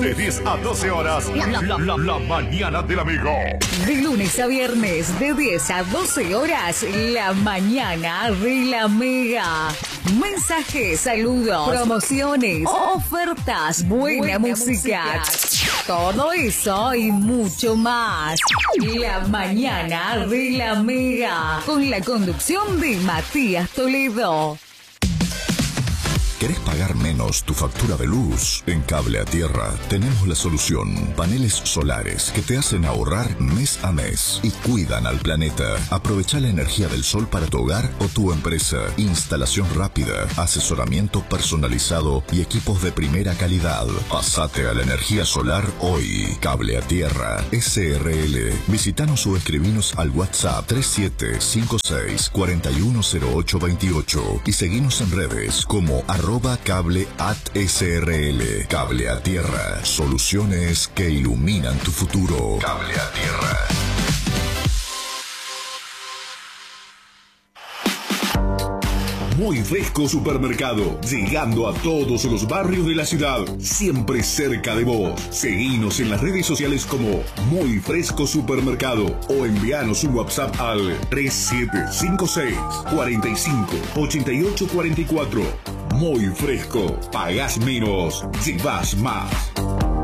De 10 a 12 horas, la mañana del amigo. De lunes a viernes, de 10 a 12 horas, la mañana de la Mega. Mensajes, saludos, promociones, ofertas, buena música. Todo eso y mucho más. La mañana de la Mega. Con la conducción de Matías Toledo. ¿Querés pagar menos tu factura de luz? En Cable a Tierra tenemos la solución. Paneles solares que te hacen ahorrar mes a mes y cuidan al planeta. Aprovecha la energía del sol para tu hogar o tu empresa. Instalación rápida, asesoramiento personalizado y equipos de primera calidad. Pasate a la energía solar hoy. Cable a Tierra SRL. Visitanos o escribinos al WhatsApp 3756-410828 y seguinos en redes como @cable@SRL. Cable a Tierra. Soluciones que iluminan tu futuro. Cable a Tierra. Muy Fresco Supermercado, llegando a todos los barrios de la ciudad, siempre cerca de vos. Seguinos en las redes sociales como Muy Fresco Supermercado o envíanos un WhatsApp al 3756 45 88 44. Muy Fresco, pagás menos, llevas más.